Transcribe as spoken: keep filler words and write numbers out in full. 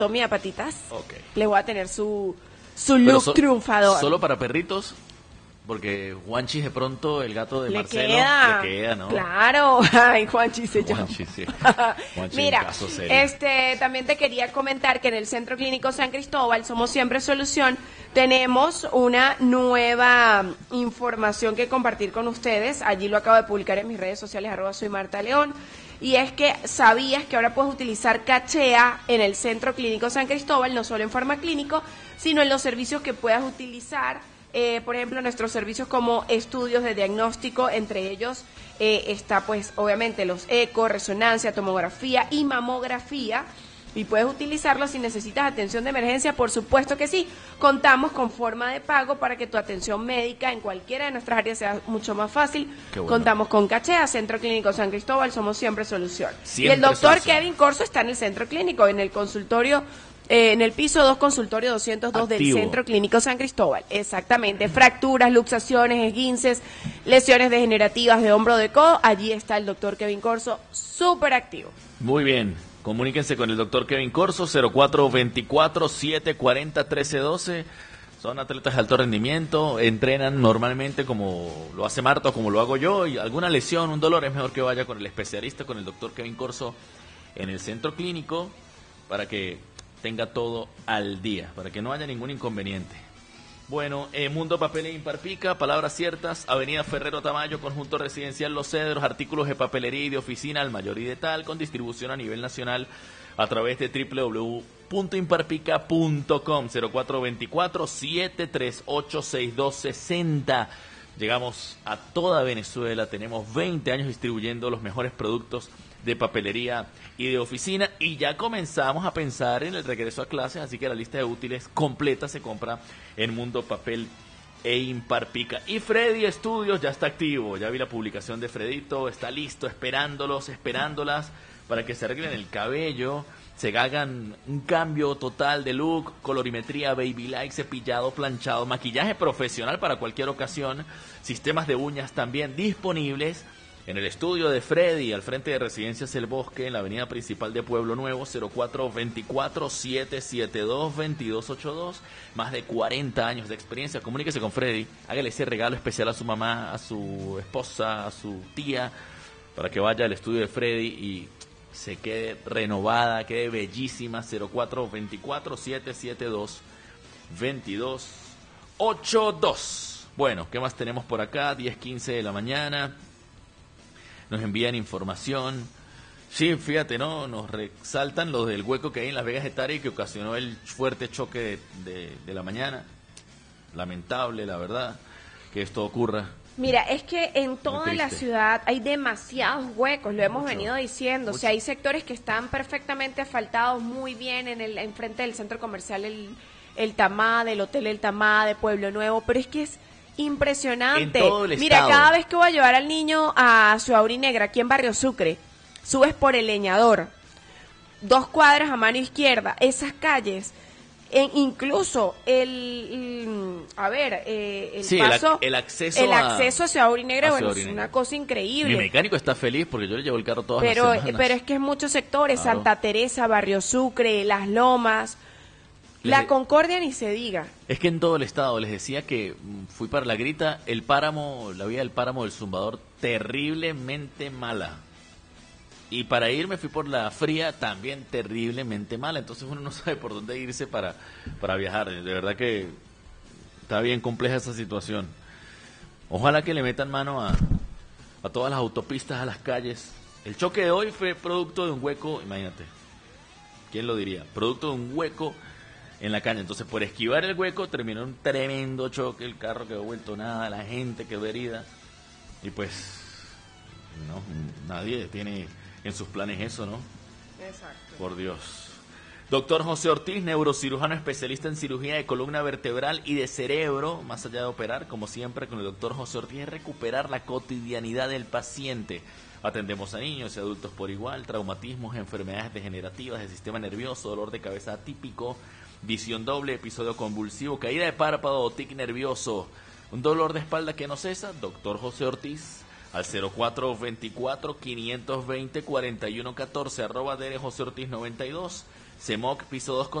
Tommy Patitas. Okay. Le voy a tener su, su look so, triunfador. ¿Solo para perritos? Porque Juanchi de pronto, el gato de le Marcelo, queda, le queda, ¿no? Claro, ay, Juanchi se llama. Juanchi, sí. Juanchi, mira, este, también te quería comentar que en el Centro Clínico San Cristóbal, Somos Siempre Solución, tenemos una nueva información que compartir con ustedes. Allí lo acabo de publicar en mis redes sociales, arroba soy Marta León. Y es que sabías que ahora puedes utilizar Cachea en el Centro Clínico San Cristóbal, no solo en farmaclínico, sino en los servicios que puedas utilizar. Eh, por ejemplo, nuestros servicios como estudios de diagnóstico, entre ellos eh, está pues obviamente los eco, resonancia, tomografía y mamografía, y puedes utilizarlo si necesitas atención de emergencia, por supuesto que sí. Contamos con forma de pago para que tu atención médica en cualquiera de nuestras áreas sea mucho más fácil. Bueno. Contamos con Cachea, Centro Clínico San Cristóbal, Somos Siempre Solución. Siempre y el doctor solución. Kevin Corso está en el Centro Clínico, en el consultorio Eh, en el piso dos, consultorio doscientos dos Activo. del Centro Clínico San Cristóbal. Exactamente. Fracturas, luxaciones, esguinces, lesiones degenerativas de hombro, de codo. Allí está el doctor Kevin Corso, súper activo. Muy bien. Comuníquense con el doctor Kevin Corso, cero cuatro veinticuatro, setecientos cuarenta, trece doce. Son atletas de alto rendimiento, entrenan normalmente como lo hace Marta o como lo hago yo. Y alguna lesión, un dolor, es mejor que vaya con el especialista, con el doctor Kevin Corso en el Centro Clínico, para que tenga todo al día, para que no haya ningún inconveniente. Bueno, eh, Mundo Papel e Imparpica, palabras ciertas, Avenida Ferrero Tamayo, Conjunto Residencial Los Cedros, artículos de papelería y de oficina al mayor y de tal, con distribución a nivel nacional a través de doble u doble u doble u punto imparpica punto com, cero cuatro veinticuatro, setecientos treinta y ocho, sesenta y dos sesenta. Llegamos a toda Venezuela, tenemos veinte años distribuyendo los mejores productos de papelería y de oficina, y ya comenzamos a pensar en el regreso a clases, así que la lista de útiles completa se compra en Mundo Papel e Imparpica. Y Freddy Estudios ya está activo, ya vi la publicación de Fredito, está listo, esperándolos, esperándolas para que se arreglen el cabello, se hagan un cambio total de look, colorimetría, baby light, cepillado, planchado, maquillaje profesional para cualquier ocasión, sistemas de uñas también disponibles en el estudio de Freddy, al frente de Residencias El Bosque, en la avenida principal de Pueblo Nuevo, cero cuatro veinticuatro, setecientos setenta y dos, veintidós ochenta y dos. Más de cuarenta años de experiencia. Comuníquese con Freddy, hágale ese regalo especial a su mamá, a su esposa, a su tía, para que vaya al estudio de Freddy y se quede renovada, quede bellísima. Cero cuatro veinticuatro, setecientos setenta y dos, veintidós ochenta y dos. Bueno, ¿qué más tenemos por acá? diez quince de la mañana. Nos envían información. Sí, fíjate, ¿no? Nos resaltan los del hueco que hay en Las Vegas de Tari, que ocasionó el fuerte choque de, de, de la mañana. Lamentable, la verdad, que esto ocurra. Mira, es que en toda la ciudad hay demasiados huecos, lo hemos mucho, venido diciendo. Mucho. O sea, hay sectores que están perfectamente asfaltados muy bien en el enfrente del centro comercial El, el Tamá, del Hotel El Tamá, de Pueblo Nuevo, pero es que es impresionante. En todo el Mira, estado. Cada vez que voy a llevar al niño a Ciudad Negra, aquí en Barrio Sucre, subes por El Leñador, dos cuadras a mano izquierda, esas calles, en incluso el, el a ver, eh, el sí, paso, el, el acceso el a, acceso a Ciudad Negra, a bueno, Ciudad es una cosa increíble. Mi mecánico está feliz porque yo le llevo el carro todas pero, las semanas. Pero es que es muchos sectores, claro. Santa Teresa, Barrio Sucre, Las Lomas, les La de... Concordia ni se diga. Es que en todo el estado, les decía que fui para La Grita, el páramo, la vía del páramo del Zumbador, terriblemente mala. Y para irme fui por La Fría, también terriblemente mala. Entonces uno no sabe por dónde irse para, para viajar. De verdad que está bien compleja esa situación. Ojalá que le metan mano a, a todas las autopistas, a las calles. El choque de hoy fue producto de un hueco, imagínate. ¿Quién lo diría? Producto de un hueco en la calle. Entonces, por esquivar el hueco, terminó un tremendo choque. El carro quedó vuelto nada, la gente quedó herida. Y pues, no, nadie tiene en sus planes eso, ¿no? Exacto. Por Dios. Doctor José Ortiz, neurocirujano especialista en cirugía de columna vertebral y de cerebro. Más allá de operar, como siempre, con el doctor José Ortiz, es recuperar la cotidianidad del paciente. Atendemos a niños y adultos por igual, traumatismos, enfermedades degenerativas del sistema nervioso, dolor de cabeza atípico, visión doble, episodio convulsivo, caída de párpado o tic nervioso, un dolor de espalda que no cesa. Doctor José Ortiz, al cero cuatro veinticuatro, quinientos veinte, cuarenta y uno catorce, arroba D R José Ortiz noventa y dos, CEMOC, piso dos